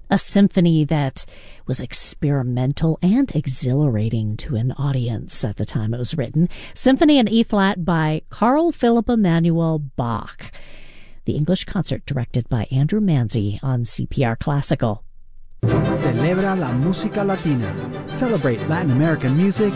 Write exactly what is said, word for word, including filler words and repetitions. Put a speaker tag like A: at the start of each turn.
A: a symphony that was experimental and exhilarating to an audience at the time it was written. Symphony in E-flat by Carl Philipp Emanuel Bach. The English concert directed by Andrew Manzi on C P R Classical.
B: Celebra la música latina. Celebrate Latin American music